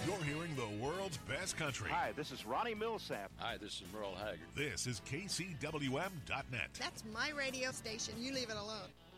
You're hearing the world's best country. Hi, this is Ronnie Millsap. Hi, this is Merle Haggard. This is KCWM.net. That's my radio station. You leave it alone.